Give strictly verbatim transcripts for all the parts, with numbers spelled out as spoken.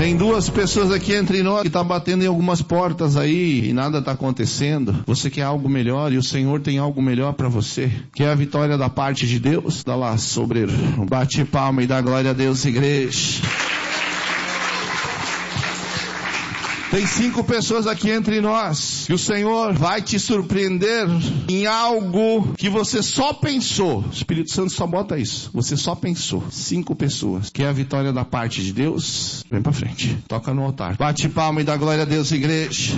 Tem duas pessoas aqui entre nós que estão batendo em algumas portas aí e nada está acontecendo. Você quer algo melhor e o Senhor tem algo melhor para você. Quer a vitória da parte de Deus? Dá lá, sobreiro. Bate palma e dá glória a Deus, igreja. Tem cinco pessoas aqui entre nós que o Senhor vai te surpreender em algo que você só pensou. O Espírito Santo só bota isso. Você só pensou. Cinco pessoas. Quer a vitória da parte de Deus? Vem pra frente. Toca no altar. Bate palma e dá glória a Deus, igreja.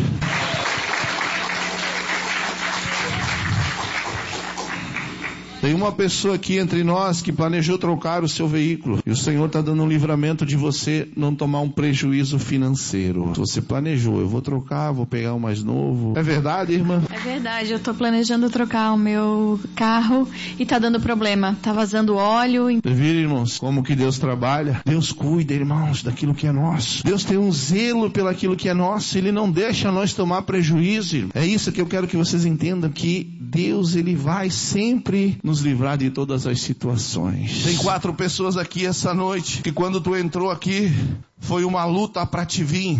Tem uma pessoa aqui entre nós que planejou trocar o seu veículo. E o Senhor está dando um livramento de você não tomar um prejuízo financeiro. Se você planejou, eu vou trocar, vou pegar um mais novo. É verdade, irmã? É verdade, eu estou planejando trocar o meu carro e está dando problema. Está vazando óleo. Viram, irmãos, como que Deus trabalha? Deus cuida, irmãos, daquilo que é nosso. Deus tem um zelo pelaquilo que é nosso. Ele não deixa nós tomar prejuízo, irmão. É isso que eu quero que vocês entendam, que Deus, Ele vai sempre nos livrar de todas as situações. Tem quatro pessoas aqui essa noite que quando tu entrou aqui foi uma luta para te vir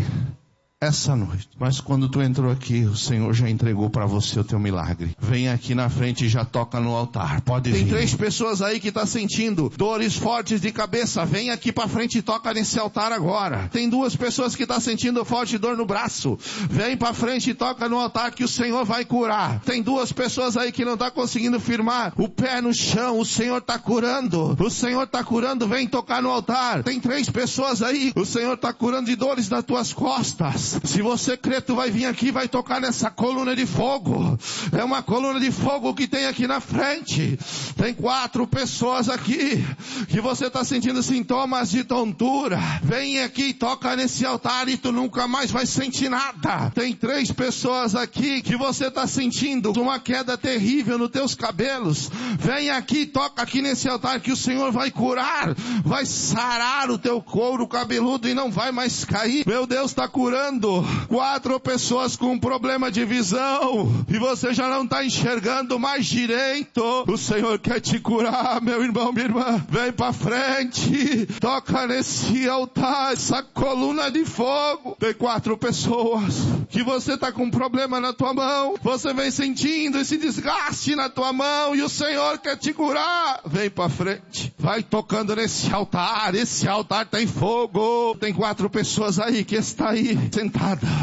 essa noite. Mas quando tu entrou aqui, o Senhor já entregou para você o teu milagre. Vem aqui na frente e já toca no altar. Pode vir. Tem três pessoas aí que tá sentindo dores fortes de cabeça. Vem aqui para frente e toca nesse altar agora. Tem duas pessoas que tá sentindo forte dor no braço. Vem para frente e toca no altar que o Senhor vai curar. Tem duas pessoas aí que não tá conseguindo firmar o pé no chão. O Senhor tá curando. O Senhor tá curando. Vem tocar no altar. Tem três pessoas aí. O Senhor tá curando de dores nas tuas costas. Se você crê, tu vai vir aqui e vai tocar nessa coluna de fogo. É uma coluna de fogo que tem aqui na frente. Tem quatro pessoas aqui que você está sentindo sintomas de tontura. Vem aqui e toca nesse altar e tu nunca mais vai sentir nada. Tem três pessoas aqui que você está sentindo uma queda terrível nos teus cabelos. Vem aqui e toca aqui nesse altar que o Senhor vai curar. Vai sarar o teu couro cabeludo e não vai mais cair. Meu Deus está curando. Quatro pessoas com problema de visão e você já não está enxergando mais direito. O Senhor quer te curar, meu irmão, minha irmã. Vem para frente, toca nesse altar, essa coluna de fogo. Tem quatro pessoas que você está com problema na tua mão. Você vem sentindo esse desgaste na tua mão e o Senhor quer te curar. Vem para frente, vai tocando nesse altar. Esse altar tem fogo. Tem quatro pessoas aí que está aí sentada.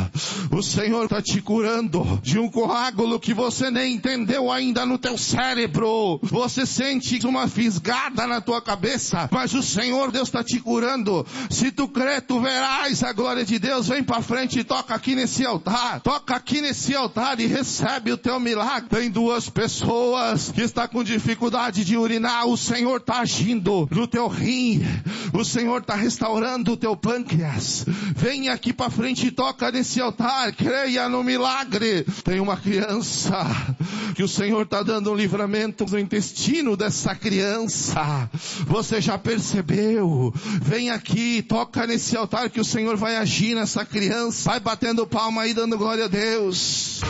O Senhor está te curando de um coágulo que você nem entendeu ainda no teu cérebro. Você sente uma fisgada na tua cabeça, mas o Senhor Deus está te curando. Se tu crê, tu verás a glória de Deus. Vem para frente e toca aqui nesse altar. Toca aqui nesse altar e recebe o teu milagre. Tem duas pessoas que estão com dificuldade de urinar. O Senhor está agindo no teu rim. O Senhor está restaurando o teu pâncreas. Vem aqui para frente e toca nesse altar, creia no milagre. Tem uma criança que o Senhor está dando um livramento no intestino dessa criança. Você já percebeu? Vem aqui, toca nesse altar que o Senhor vai agir nessa criança. Vai batendo palma aí, dando glória a Deus.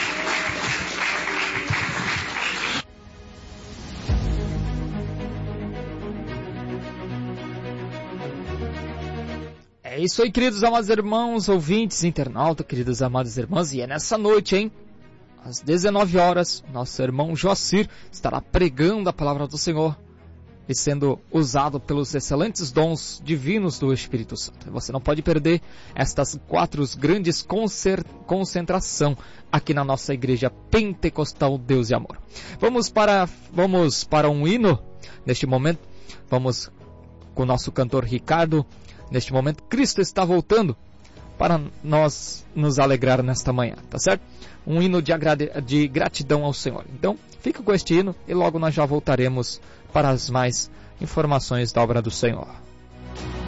É isso aí, queridos amados irmãos, ouvintes, internautas, queridos amados irmãos, e é nessa noite, hein? Às dezenove horas, nosso irmão Joacir estará pregando a palavra do Senhor e sendo usado pelos excelentes dons divinos do Espírito Santo. Você não pode perder estas quatro grandes concentração aqui na nossa igreja pentecostal Deus e Amor. Vamos para, vamos para um hino neste momento. Vamos com o nosso cantor Ricardo. Neste momento, Cristo está voltando para nós nos alegrar nesta manhã, tá certo? Um hino de, agrade... de gratidão ao Senhor. Então, fica com este hino e logo nós já voltaremos para as mais informações da obra do Senhor.